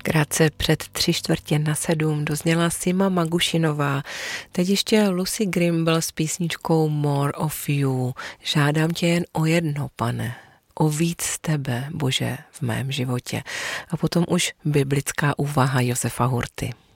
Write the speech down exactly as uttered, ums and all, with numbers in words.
Krátce před tři čtvrtě na sedm dozněla Sima Magušinová. Teď ještě Lucy Grimble s písničkou More of You. Žádám tě jen o jedno, Pane. O víc tebe, Bože, v mém životě. A potom už biblická úvaha Josefa Hurty.